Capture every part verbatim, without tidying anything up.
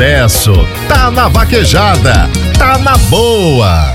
sucesso, tá na vaquejada, tá na boa.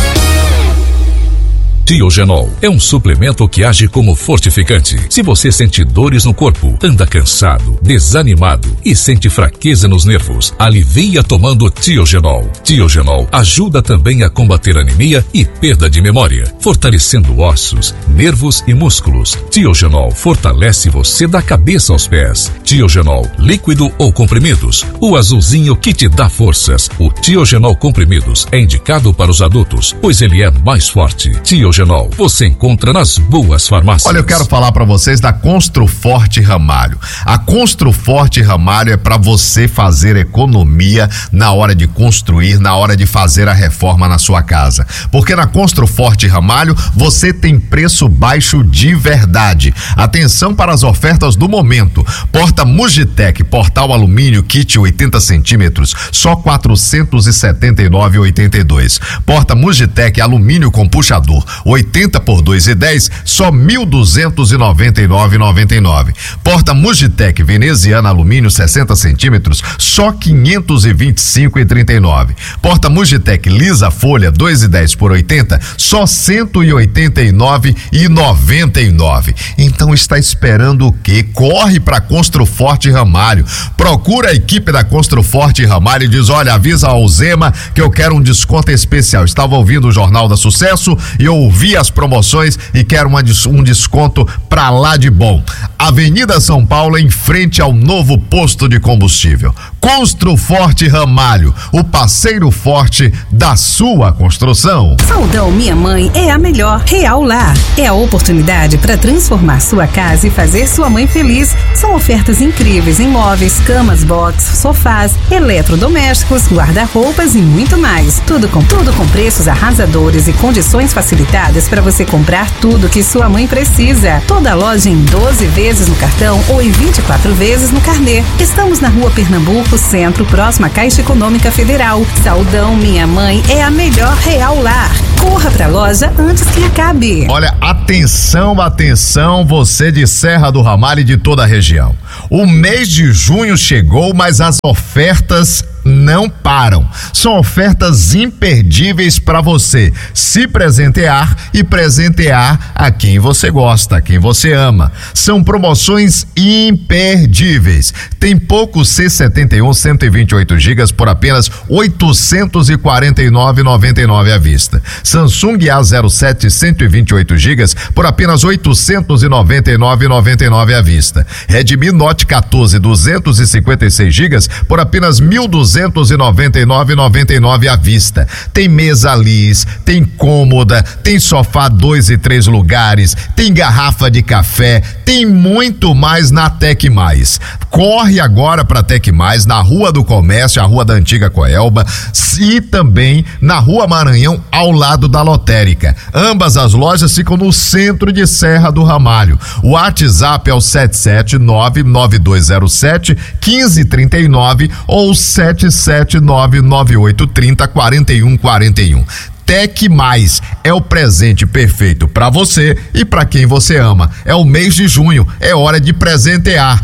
Tiogenol é um suplemento que age como fortificante. Se você sente dores no corpo, anda cansado, desanimado e sente fraqueza nos nervos, alivia tomando Tiogenol. Tiogenol ajuda também a combater anemia e perda de memória, fortalecendo ossos, nervos e músculos. Tiogenol fortalece você da cabeça aos pés. Tiogenol, líquido ou comprimidos, o azulzinho que te dá forças. O Tiogenol comprimidos é indicado para os adultos, pois ele é mais forte. Tiogenol você encontra nas boas farmácias. Olha, eu quero falar para vocês da Construforte Ramalho. A Construforte Ramalho é para você fazer economia na hora de construir, na hora de fazer a reforma na sua casa. Porque na Construforte Ramalho você tem preço baixo de verdade. Atenção para as ofertas do momento. Porta Mugitec, portal alumínio, kit oitenta centímetros, só quatrocentos e setenta e nove reais e oitenta e dois centavos. Porta Mugitec alumínio com puxador, oitenta por dois e dez, só mil duzentos e noventa e nove reais e noventa e nove centavos. Porta Mugitec veneziana alumínio sessenta centímetros, só quinhentos e vinte e cinco reais e trinta e nove centavos. Porta Mugitec lisa folha dois e dez por oitenta, só cento e oitenta e nove reais e noventa e nove centavos. Então está esperando o quê? Corre para Construforte Ramalho. Procura a equipe da Construforte Ramalho e diz: olha, avisa ao Zema que eu quero um desconto especial. Estava ouvindo o Jornal da Sucesso e eu ouvi as promoções e quero uma, um desconto pra lá de bom. Avenida São Paulo, em frente ao novo posto de combustível. Construforte Ramalho, o parceiro forte da sua construção. Saldão Minha Mãe é a melhor. Real Lar é a oportunidade para transformar sua casa e fazer sua mãe feliz. São ofertas incríveis em móveis, camas, box, sofás, eletrodomésticos, guarda-roupas e muito mais. Tudo com tudo com preços arrasadores e condições facilitadas para você comprar tudo que sua mãe precisa. Toda loja em doze vezes no cartão ou em vinte e quatro vezes no carnê. Estamos na Rua Pernambuco, Centro, próxima à Caixa Econômica Federal. Saldão Minha Mãe é a melhor. Real Lar. Corra pra loja antes que acabe. Olha, atenção, atenção, você de Serra do Ramalho e de toda a região. O mês de junho chegou, mas as ofertas não param. São ofertas imperdíveis para você se presentear e presentear a quem você gosta, a quem você ama. São promoções imperdíveis. Tem pouco C setenta e um cento e vinte e oito gigas por apenas oitocentos e quarenta e nove reais e noventa e nove centavos à vista. Samsung A zero sete cento e vinte e oito gigas por apenas oitocentos e noventa e nove reais e noventa e nove centavos à vista. Redmi Note quatorze duzentos e cinquenta e seis gigas por apenas mil duzentos e noventa e nove reais e noventa e nove centavos à vista. Tem mesa lis, tem cômoda, tem sofá dois e três lugares, tem garrafa de café, tem muito mais na Tec Mais. Corre agora para Tec Mais, na Rua do Comércio, a Rua da Antiga Coelba, e também na Rua Maranhão, ao lado da Lotérica. Ambas as lojas ficam no centro de Serra do Ramalho. O WhatsApp é o sete sete nove nove dois zero sete um cinco três nove ou sete sete nove nove oito três zero quatro um quatro um. Tec Mais é o presente perfeito para você e para quem você ama. É o mês de junho, é hora de presentear.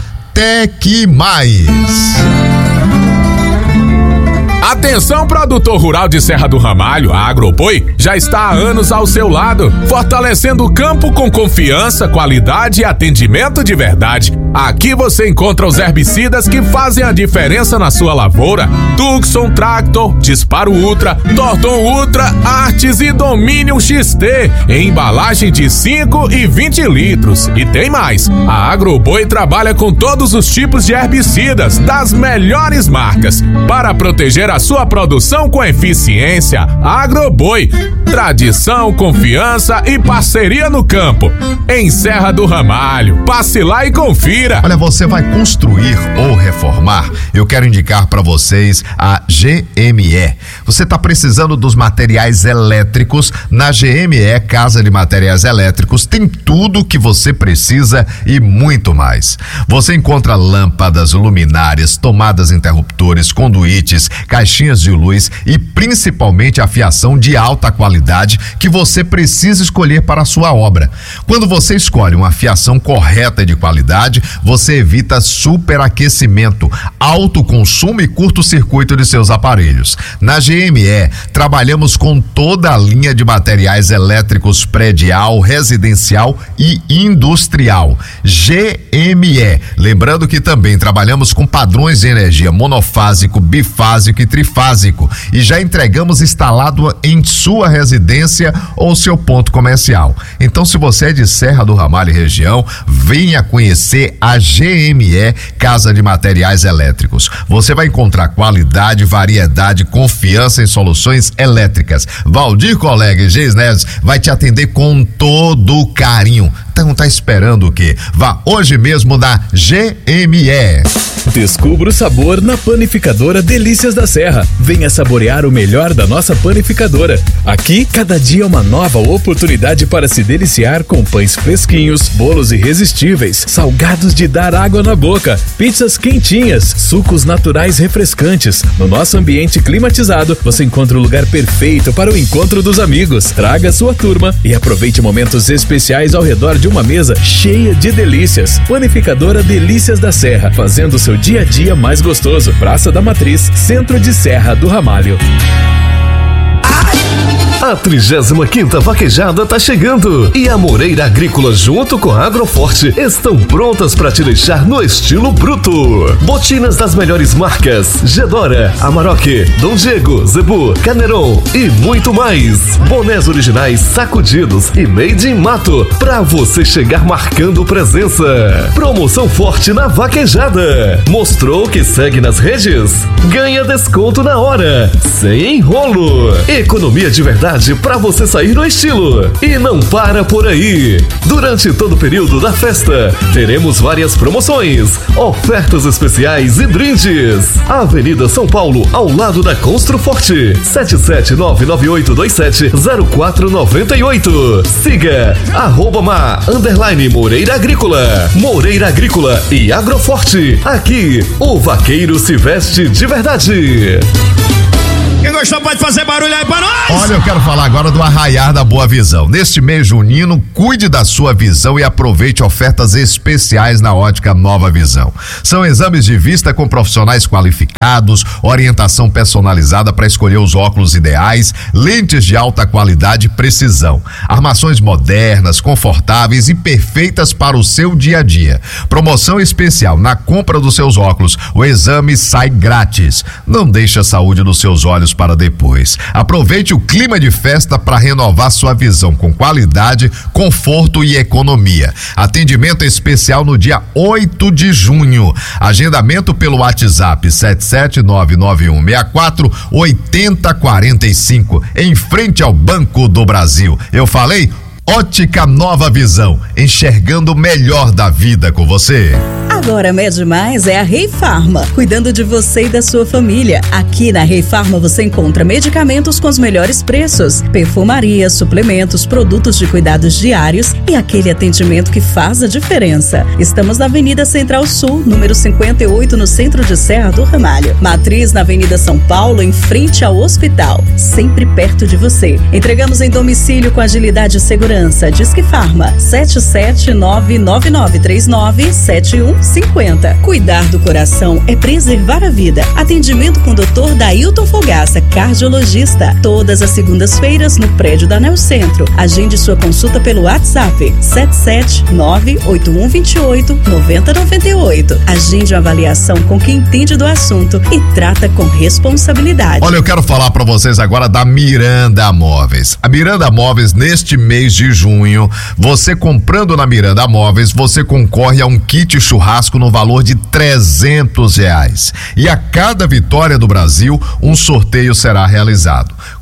Tec Mais. Atenção, produtor rural de Serra do Ramalho, a Agroboi já está há anos ao seu lado, fortalecendo o campo com confiança, qualidade e atendimento de verdade. Aqui você encontra os herbicidas que fazem a diferença na sua lavoura: Tucson Tractor, Disparo Ultra, Torton Ultra, Artes e Dominion X T, em embalagem de cinco e vinte litros. E tem mais, a Agroboi trabalha com todos os tipos de herbicidas das melhores marcas para proteger a sua produção com eficiência. Agroboi, tradição, confiança e parceria no campo. Em Serra do Ramalho, passe lá e confira. Olha, você vai construir ou reformar? Eu quero indicar para vocês a G M E. Você está precisando dos materiais elétricos? Na G M E, Casa de Materiais Elétricos, tem tudo que você precisa e muito mais. Você encontra lâmpadas, luminárias, tomadas interruptores, conduítes, caixinhas caixinhas de luz e principalmente a fiação de alta qualidade que você precisa escolher para a sua obra. Quando você escolhe uma fiação correta e de qualidade, você evita superaquecimento, alto consumo e curto-circuito de seus aparelhos. Na G M E, trabalhamos com toda a linha de materiais elétricos predial, residencial e industrial. G M E. Lembrando que também trabalhamos com padrões de energia monofásico, bifásico e trifásico e já entregamos instalado em sua residência ou seu ponto comercial. Então, se você é de Serra do Ramalho e região, venha conhecer a G M E Casa de Materiais Elétricos. Você vai encontrar qualidade, variedade, confiança em soluções elétricas. Valdir Colega e Geis Neves vai te atender com todo carinho. Então tá esperando o quê? Vá hoje mesmo na G M E. Descubra o sabor na Panificadora Delícias da Serra. Venha saborear o melhor da nossa panificadora. Aqui, cada dia é uma nova oportunidade para se deliciar com pães fresquinhos, bolos irresistíveis, salgados de dar água na boca, pizzas quentinhas, sucos naturais refrescantes. No nosso ambiente climatizado, você encontra o lugar perfeito para o encontro dos amigos. Traga sua turma e aproveite momentos especiais ao redor de uma mesa cheia de delícias. Panificadora Delícias da Serra, fazendo seu dia a dia mais gostoso. Praça da Matriz, centro de Serra do Ramalho. A trigésima quinta Vaquejada tá chegando e a Moreira Agrícola junto com a Agroforte estão prontas para te deixar no estilo bruto. Botinas das melhores marcas: Gedora, Amarok, Dom Diego, Zebu, Caneron e muito mais. Bonés originais sacudidos e made in mato para você chegar marcando presença. Promoção forte na Vaquejada. Mostrou que segue nas redes? Ganha desconto na hora, sem enrolo. Economia de verdade para você sair no estilo. E não para por aí. Durante todo o período da festa, teremos várias promoções, ofertas especiais e brindes. Avenida São Paulo, ao lado da Construforte, sete sete nove nove oito dois sete zero quatro nove oito. Siga arroba ma, underline Moreira Agrícola. Moreira Agrícola e Agroforte. Aqui, o vaqueiro se veste de verdade. Quem gostou pode fazer barulho aí pra nós. Olha, eu quero falar agora do Arraiar da Boa Visão. Neste mês junino, cuide da sua visão e aproveite ofertas especiais na Ótica Nova Visão. São exames de vista com profissionais qualificados, orientação personalizada para escolher os óculos ideais, lentes de alta qualidade e precisão, armações modernas, confortáveis e perfeitas para o seu dia a dia. Promoção especial: na compra dos seus óculos, o exame sai grátis. Não deixe a saúde dos seus olhos para depois. Aproveite o clima de festa para renovar sua visão com qualidade, conforto e economia. Atendimento especial no dia oito de junho. Agendamento pelo WhatsApp sete sete nove nove um seis quatro oito zero quatro cinco, em frente ao Banco do Brasil. Eu falei? Ótica Nova Visão, enxergando o melhor da vida com você. Agora Med Mais é a Rei Farma, cuidando de você e da sua família. Aqui na Rei Farma você encontra medicamentos com os melhores preços, perfumaria, suplementos, produtos de cuidados diários e aquele atendimento que faz a diferença. Estamos na Avenida Central Sul, número cinquenta e oito, no centro de Serra do Ramalho. Matriz na Avenida São Paulo, em frente ao hospital, sempre perto de você. Entregamos em domicílio com agilidade e segurança. Disque Farma sete sete nove nove nove três nove sete um cinco zero. Cuidar do coração é preservar a vida. Atendimento com o doutor Dailton Fogaça, cardiologista. Todas as segundas-feiras no prédio da Neo Centro. Agende sua consulta pelo WhatsApp sete sete nove oito um dois oito nove zero nove oito. Agende uma avaliação com quem entende do assunto e trata com responsabilidade. Olha, eu quero falar para vocês agora da Miranda Móveis. A Miranda Móveis, neste mês de junho, você comprando na Miranda Móveis, você concorre a um kit churrasco no valor de trezentos reais. E a cada vitória do Brasil, um sorteio será realizado.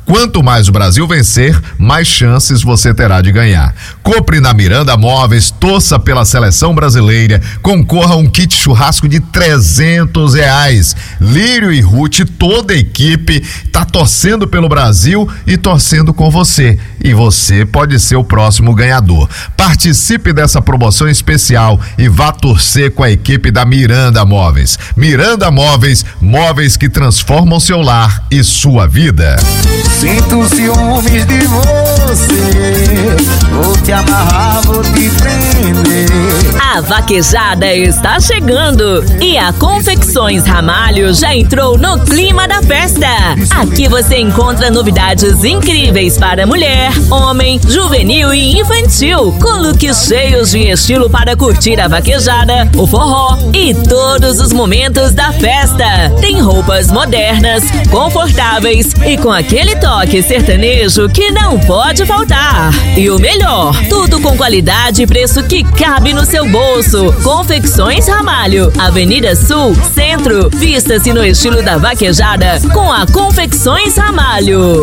Quanto mais o Brasil vencer, mais chances você terá de ganhar. Compre na Miranda Móveis, torça pela seleção brasileira, concorra a um kit churrasco de trezentos reais. Lírio e Ruth, toda a equipe tá torcendo pelo Brasil e torcendo com você. E você pode ser o próximo ganhador. Participe dessa promoção especial e vá torcer com a equipe da Miranda Móveis. Miranda Móveis, móveis que transformam seu lar e sua vida. Sinto ciúmes de você, vou te amarrar, vou te prender. A vaquejada está chegando e a Confecções Ramalho já entrou no clima da festa. Aqui você encontra novidades incríveis para mulher, homem, juvenil e infantil, com looks cheios de estilo para curtir a vaquejada, o forró e todos os momentos da festa. Tem roupas modernas, confortáveis e com aquele toque sertanejo que não pode faltar. E o melhor, tudo com qualidade e preço que cabe no seu bolso. Confecções Ramalho, Avenida Sul, Centro. Vista-se no estilo da vaquejada com a Confecções Ramalho.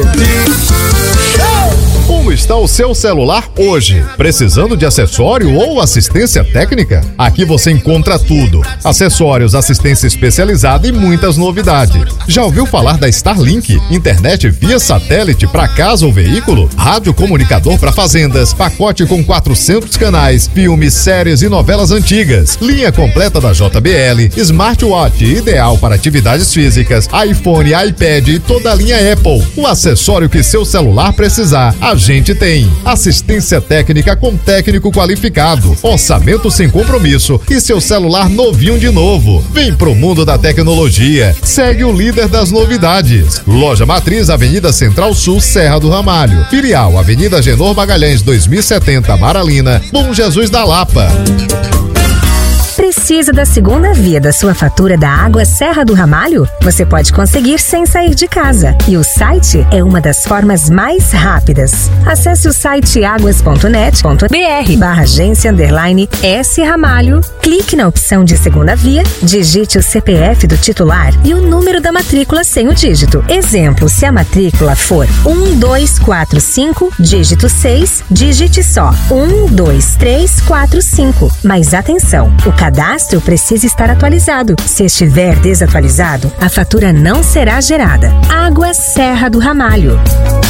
Como está o seu celular hoje? Precisando de acessório ou assistência técnica? Aqui você encontra tudo: acessórios, assistência especializada e muitas novidades. Já ouviu falar da Starlink? Internet via satélite para casa ou veículo? Rádio comunicador para fazendas, pacote com quatrocentos canais, filmes, séries e novelas antigas. Linha completa da J B L, smartwatch ideal para atividades físicas, iPhone, iPad e toda a linha Apple. O acessório que seu celular precisar, a gente tem. Assistência técnica com técnico qualificado, orçamento sem compromisso e seu celular novinho de novo. Vem pro mundo da tecnologia. Segue o líder das novidades. Loja Matriz, Avenida Central Sul, Serra do Ramalho. Filial, Avenida Genor Magalhães, dois mil e setenta, Maralina, Bom Jesus da Lapa. Precisa da segunda via da sua fatura da água Serra do Ramalho? Você pode conseguir sem sair de casa. E o site é uma das formas mais rápidas. Acesse o site águas ponto net ponto br barra agência underline S Ramalho. Clique na opção de segunda via, digite o C P F do titular e o número da matrícula sem o dígito. Exemplo, se a matrícula for um dois quatro cinco, dígito seis, digite só um dois três quatro cinco. Mas atenção, o cadastro precisa estar atualizado. Se estiver desatualizado, a fatura não será gerada. Água Serra do Ramalho.